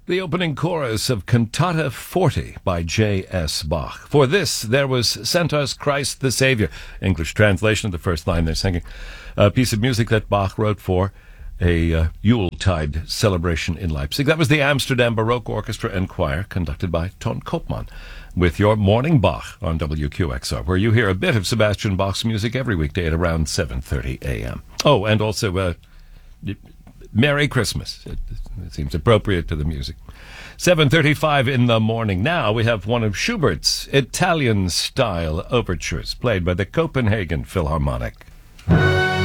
The opening chorus of Cantata 40 by J.S. Bach. For this, there was sent us Christ the Savior. English translation of the first line they're singing. A piece of music that Bach wrote for a Yuletide celebration in Leipzig. That was the Amsterdam Baroque Orchestra and Choir, conducted by Ton Koopman, with your Morning Bach on WQXR, where you hear a bit of Sebastian Bach's music every weekday at around 7:30 a.m. Oh, and also Merry Christmas. It seems appropriate to the music. 7:35 in the morning. Now we have one of Schubert's Italian-style overtures, played by the Copenhagen Philharmonic.